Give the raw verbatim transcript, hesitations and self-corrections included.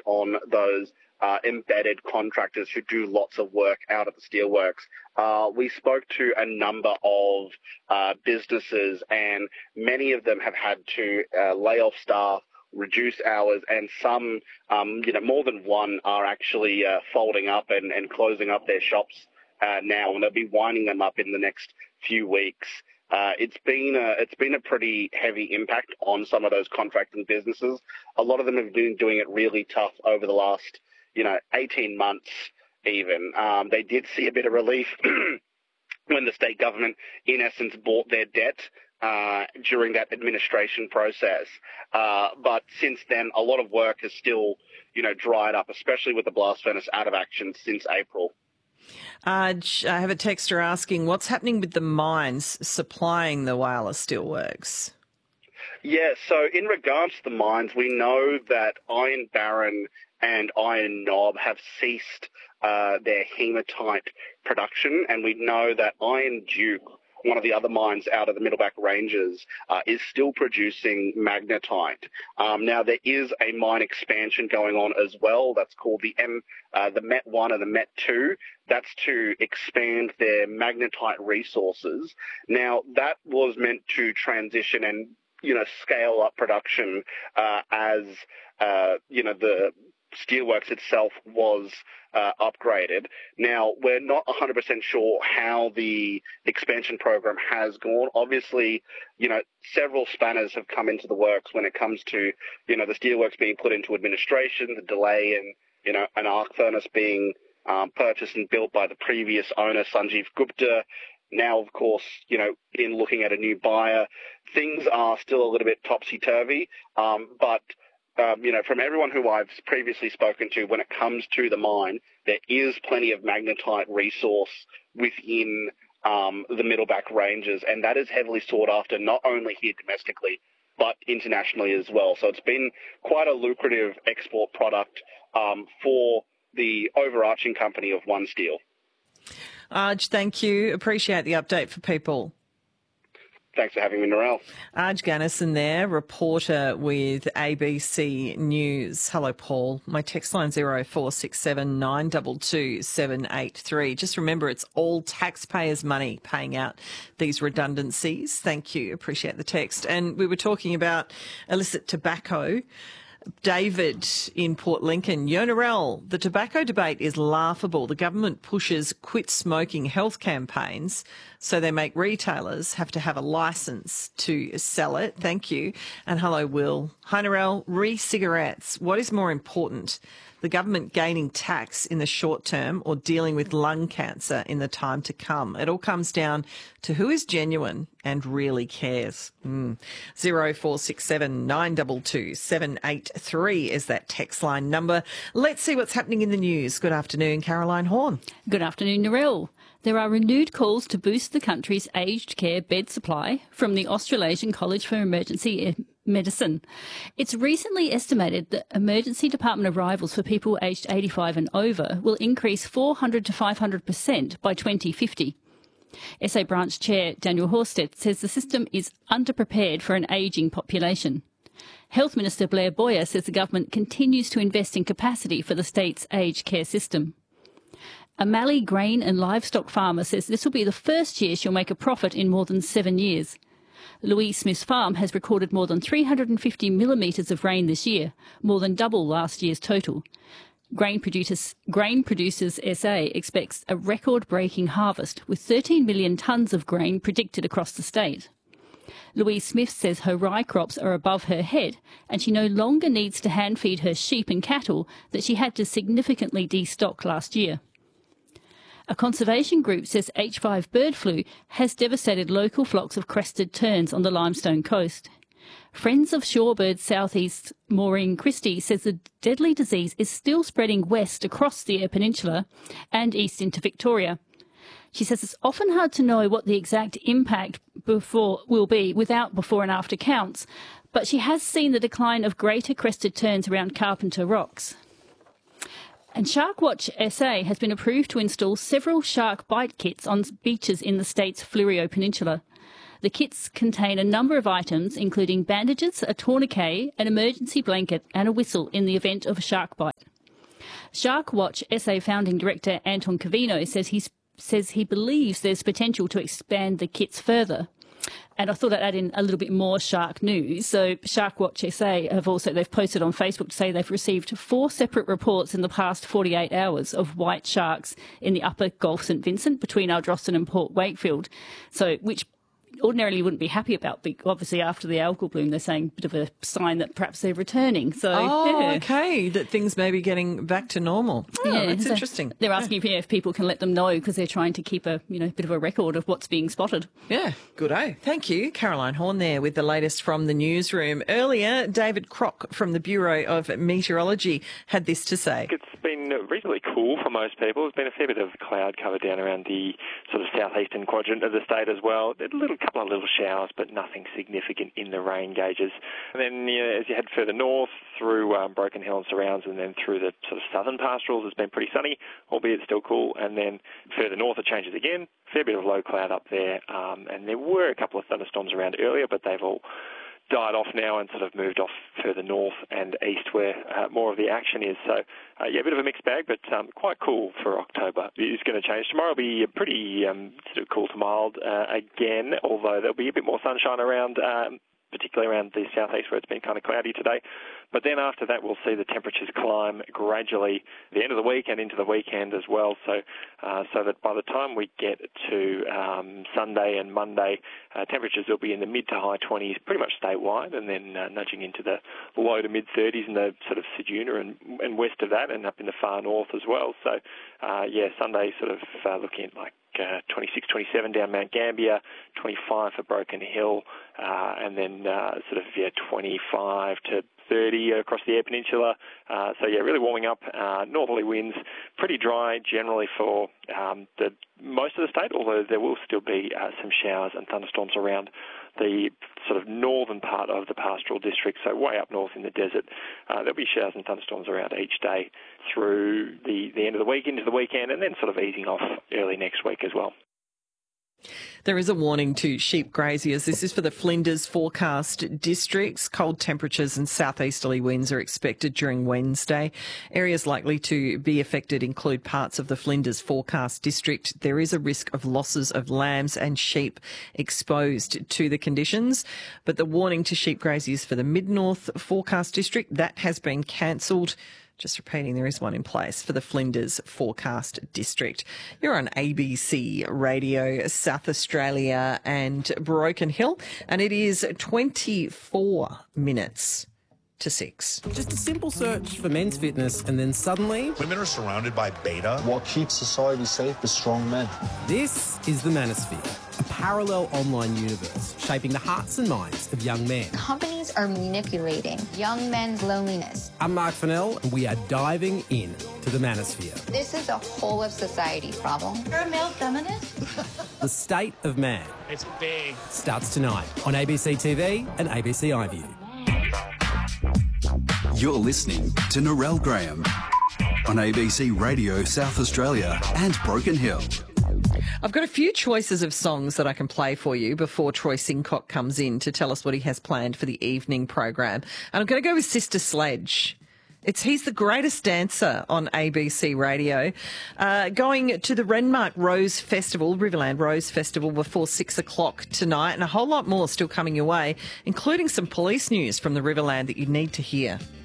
on those uh, embedded contractors who do lots of work out at the steelworks. Uh, we spoke to a number of uh, businesses, and many of them have had to uh, lay off staff, reduce hours, and some, um, you know, more than one are actually uh, folding up and, and closing up their shops uh, now, and they'll be winding them up in the next few weeks. Uh, it's been a, it's been a pretty heavy impact on some of those contracting businesses. A lot of them have been doing it really tough over the last, you know, eighteen months even. Um, they did see a bit of relief when the state government, in essence, bought their debt uh, during that administration process. Uh, but since then, a lot of work has still, you know, dried up, especially with the blast furnace out of action since April. Uh, I have a texter asking, what's happening with the mines supplying the Whyalla Steelworks? Yeah, so in regards to the mines, we know that Iron Barron and Iron Knob have ceased uh, their hematite production, and we know that Iron Duke, one of the other mines out of the Middleback Ranges, uh, is still producing magnetite. Um, now, there is a mine expansion going on as well. That's called the M, uh, the Met one and the Met two. That's to expand their magnetite resources. Now, that was meant to transition and, you know, scale up production uh, as, uh, you know, the steelworks itself was uh, upgraded. Now, we're not one hundred percent sure how the expansion program has gone. Obviously, you know, several spanners have come into the works when it comes to, you know, the steelworks being put into administration, the delay in, you know, an arc furnace being um, purchased and built by the previous owner, Sanjeev Gupta. Now, of course, you know, in looking at a new buyer, things are still a little bit topsy-turvy, um, but Um, you know, from everyone who I've previously spoken to, when it comes to the mine, there is plenty of magnetite resource within um, the Middleback Ranges, and that is heavily sought after not only here domestically, but internationally as well. So it's been quite a lucrative export product um, for the overarching company of One Steel. Arj, thank you. Appreciate the update for people. Thanks for having me, Narelle. Arj Gannison there, reporter with A B C News. Hello, Paul. My text line zero four six seven nine two two seven eight three. Just remember, it's all taxpayers' money paying out these redundancies. Thank you. Appreciate the text. And we were talking about illicit tobacco. David in Port Lincoln. Yonarel, the tobacco debate is laughable. The government pushes quit smoking health campaigns, so they make retailers have to have a licence to sell it. Thank you. And hello, Will. Hi, Narelle. Re-cigarettes. What is more important? The government gaining tax in the short term or dealing with lung cancer in the time to come? It all comes down to who is genuine and really cares. Mm. zero four six seven nine two two seven eight three is that text line number. Let's see what's happening in the news. Good afternoon, Caroline Horn. Good afternoon, Narelle. There are renewed calls to boost the country's aged care bed supply from the Australasian College for Emergency Medicine. It's recently estimated that emergency department arrivals for people aged eighty-five and over will increase four hundred to five hundred percent by twenty fifty. S A Branch Chair Daniel Horsted says the system is underprepared for an ageing population. Health Minister Blair Boyer says the government continues to invest in capacity for the state's aged care system. A Mallee grain and livestock farmer says this will be the first year she'll make a profit in more than seven years. Louise Smith's farm has recorded more than three hundred fifty millimetres of rain this year, more than double last year's total. Grain Producers, Grain Producers S A expects a record-breaking harvest, with thirteen million tonnes of grain predicted across the state. Louise Smith says her rye crops are above her head, and she no longer needs to hand-feed her sheep and cattle that she had to significantly destock last year. A conservation group says H five bird flu has devastated local flocks of crested terns on the Limestone coast. Friends of Shorebird Southeast Maureen Christie says the deadly disease is still spreading west across the Eyre Peninsula and east into Victoria. She says it's often hard to know what the exact impact before will be without before and after counts, but she has seen the decline of greater crested terns around Carpenter Rocks. And Sharkwatch S A has been approved to install several shark bite kits on beaches in the state's Fleurieu Peninsula. The kits contain a number of items, including bandages, a tourniquet, an emergency blanket and a whistle in the event of a shark bite. Shark Watch S A founding director Anton Cavino says he's says he believes there's potential to expand the kits further. And I thought I'd add in a little bit more shark news. So Shark Watch S A have also, they've posted on Facebook to say they've received four separate reports in the past forty-eight hours of white sharks in the upper Gulf St Vincent between Ardrossan and Port Wakefield. So, which ordinarily you wouldn't be happy about, but obviously after the algal bloom, they're saying a bit of a sign that perhaps they're returning. So, oh, yeah. okay, that things may be getting back to normal. Oh, yeah, that's so interesting. They're asking yeah. if people can let them know because they're trying to keep a you know bit of a record of what's being spotted. Yeah, good oh. Thank you, Caroline Horn there with the latest from the newsroom. Earlier, David Crock from the Bureau of Meteorology had this to say. It's been reasonably cool for most people. There's been a fair bit of cloud cover down around the sort of southeastern quadrant of the state as well. A little couple of little showers, but nothing significant in the rain gauges. And then you know, as you head further north through um, Broken Hill and surrounds and then through the sort of southern pastorals, it's been pretty sunny, albeit still cool. And then further north it changes again. Fair bit of low cloud up there. Um, and there were a couple of thunderstorms around earlier, but they've all died off now and sort of moved off further north and east where uh, more of the action is. So, uh, yeah, a bit of a mixed bag, but um, quite cool for October. It's going to change. Tomorrow will be pretty um, sort of cool to mild uh, again, although there'll be a bit more sunshine around, um, particularly around the southeast where it's been kind of cloudy today. But then after that, we'll see the temperatures climb gradually at the end of the week and into the weekend as well. So uh, so that by the time we get to um, Sunday and Monday, uh, temperatures will be in the mid to high twenties, pretty much statewide, and then uh, nudging into the low to mid thirties in the sort of Ceduna and, and west of that, and up in the far north as well. So, uh, yeah, Sunday sort of uh, looking at like Uh, twenty-six, twenty-seven down Mount Gambier, twenty-five for Broken Hill, uh, and then uh, sort of yeah, twenty-five to thirty across the Eyre Peninsula. Uh, so yeah, really warming up. Uh, northerly winds, pretty dry generally for um, the most of the state, although there will still be uh, some showers and thunderstorms around the sort of northern part of the pastoral district, so way up north in the desert. Uh, there'll be showers and thunderstorms around each day through the, the end of the week into the weekend, and then sort of easing off early next week as well. There is a warning to sheep graziers. This is for the Flinders forecast districts. Cold temperatures and southeasterly winds are expected during Wednesday. Areas likely to be affected include parts of the Flinders forecast district. There is a risk of losses of lambs and sheep exposed to the conditions. But the warning to sheep graziers for the Mid-North forecast district, that has been cancelled. Just repeating, there is one in place for the Flinders forecast district. You're on A B C Radio, South Australia and Broken Hill, and it is twenty-four minutes to six. Just a simple search for men's fitness, and then suddenly women are surrounded by beta. What keeps society safe is strong men. This is the Manosphere, a parallel online universe shaping the hearts and minds of young men. Companies are manipulating young men's loneliness. I'm Mark Fennell, and we are diving in to the Manosphere. This is a whole of society problem. You're a male feminist? The State of Man. It's big. Starts tonight on A B C T V and A B C iView. You're listening to Narelle Graham on A B C Radio South Australia and Broken Hill. I've got a few choices of songs that I can play for you before Troy Sincock comes in to tell us what he has planned for the evening program. And I'm going to go with Sister Sledge. It's He's the Greatest Dancer on A B C Radio. Uh, going to the Renmark Rose Festival, Riverland Rose Festival, before six o'clock tonight, and a whole lot more still coming your way, including some police news from the Riverland that you need to hear.